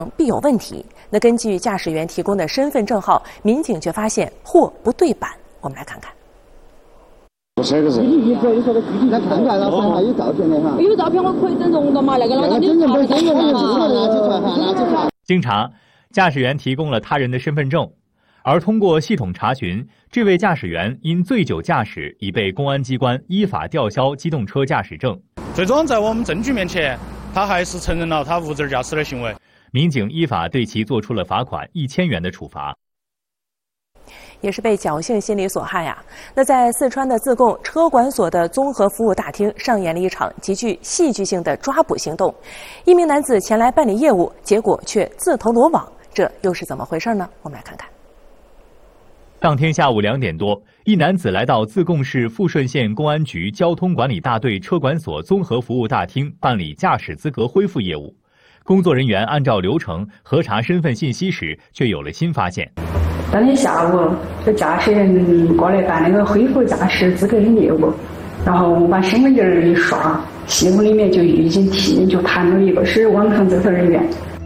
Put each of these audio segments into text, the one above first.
必有问题。那根据驾驶员提供的身份证号，民警却发现货不对版。我们来看看。 这个是。你说个具体来看看，然后还有照片的哈。有照片我可以整容的嘛？那个老张你查一下嘛。 经查，驾驶员提供了他人的身份证，而通过系统查询，这位驾驶员因醉酒驾驶已被公安机关依法吊销机动车驾驶证。 最终在我们证据面前，他还是承认了他无证驾驶的行为。 民警依法对其作出了罚款1000元的处罚。 也是被侥幸心理所害呀。那在四川的自贡车管所的综合服务大厅上演了一场极具戏剧性的抓捕行动。一名男子前来办理业务，结果却自投罗网，这又是怎么回事呢？我们来看看。 当天下午2点多，一男子来到自贡市富顺县公安局交通管理大队车管所综合服务大厅办理驾驶资格恢复业务。工作人员按照流程核查身份信息时，却有了新发现。 当天下午，这驾驶员过来办那个恢复驾驶资格的业务，然后我把身份证一刷，系统里面就已经就弹了一个是网上注册人员。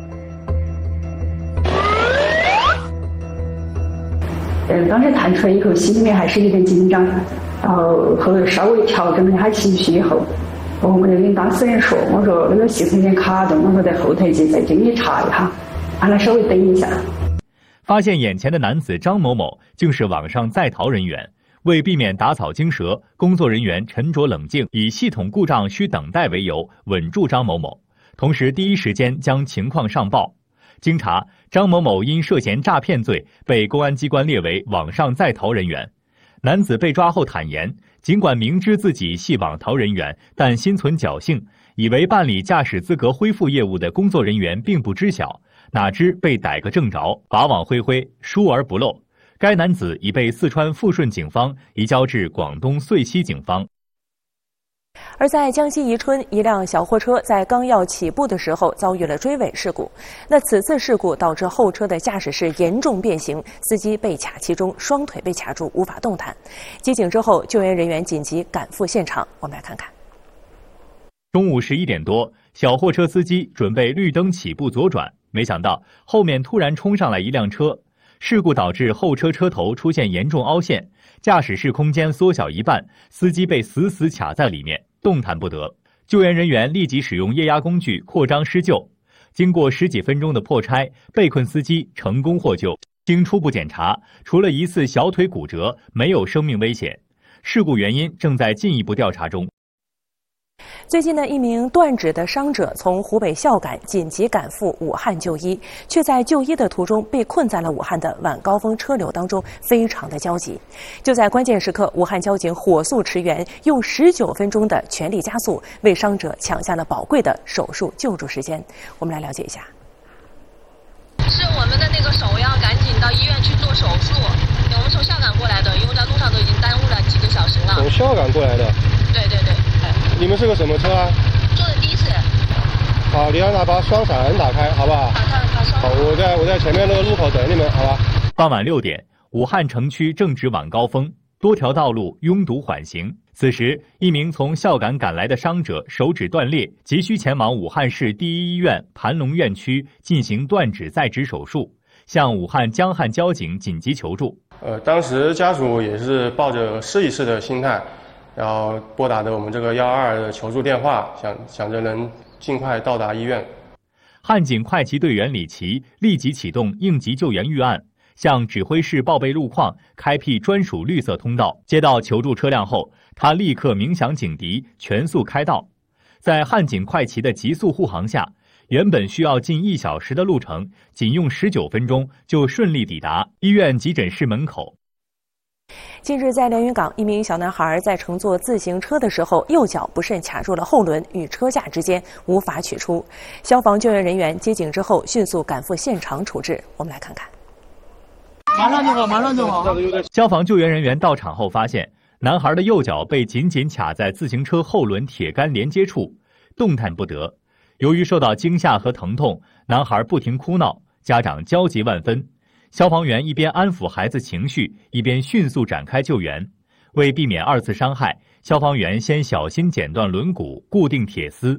当时弹出来以后，心里面还是有点紧张，然后稍微调整了一下情绪以后，我就跟当事人说，我说那个系统有点卡顿，我说在后台再给你查一下，让他稍微等一下。 发现眼前的男子张某某竟是网上在逃人员，为避免打草惊蛇，工作人员沉着冷静，以系统故障需等待为由稳住张某某，同时第一时间将情况上报。经查，张某某因涉嫌诈骗罪被公安机关列为网上在逃人员。男子被抓后坦言，尽管明知自己系网逃人员，但心存侥幸，以为办理驾驶资格恢复业务的工作人员并不知晓，哪知被逮个正着，法网恢恢，疏而不漏。该男子已被四川富顺警方移交至广东遂溪警方。 而在江西宜春，一辆小货车在刚要起步的时候遭遇了追尾事故。那此次事故导致后车的驾驶室严重变形，司机被卡其中，双腿被卡住，无法动弹。接警之后，救援人员紧急赶赴现场。我们来看看。 中午11点多，小货车司机准备绿灯起步左转，没想到后面突然冲上来一辆车。事故导致后车车头出现严重凹陷，驾驶室空间缩小一半，司机被死死卡在里面，动弹不得。救援人员立即使用液压工具扩张施救，经过10几分钟的破拆，被困司机成功获救。经初步检查，除了疑似小腿骨折，没有生命危险。事故原因正在进一步调查中。 最近呢，一名断指的伤者从湖北孝感紧急赶赴武汉就医，却在就医的途中被困在了武汉的晚高峰车流当中，非常的焦急。就在关键时刻，武汉交警火速驰援，用19分钟的全力加速，为伤者抢下了宝贵的手术救助时间。我们来了解一下。 是我们的那个手要赶紧到医院去做手术，我们从孝感过来的，因为在路上都已经耽误了几个小时了。 从孝感过来的？ 对对对。 你们是个什么车啊？ 坐的的士。 好，你让他把双闪打开，好不好？好，我在前面那个路口等你们，好吧？ 傍晚6点，武汉城区正值晚高峰，多条道路拥堵缓行。此时，一名从孝感赶来的伤者手指断裂，急需前往武汉市第一医院盘龙院区进行断指再植手术，向武汉江汉交警紧急求助。 当时家属也是抱着试一试的心态，然后拨打的我们这个122的求助电话，想着能尽快到达医院。 汉警快骑队员李琦立即启动应急救援预案，向指挥室报备路况，开辟专属绿色通道。接到求助车辆后，他立刻鸣响警笛，全速开道。在汉警快骑的急速护航下，原本需要近1小时的路程，仅用19分钟就顺利抵达医院急诊室门口。 近日，在连云港，一名小男孩在乘坐自行车的时候，右脚不慎卡住了后轮，与车架之间无法取出。消防救援人员接警之后，迅速赶赴现场处置。我们来看看。 马上就好。消防救援人员到场后发现，男孩的右脚被紧紧卡在自行车后轮铁杆连接处，动弹不得。由于受到惊吓和疼痛，男孩不停哭闹，家长焦急万分。消防员一边安抚孩子情绪，一边迅速展开救援。为避免2次伤害，消防员先小心剪断轮毂，固定铁丝，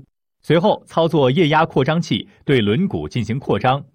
随后操作液压扩张器对轮毂进行扩张，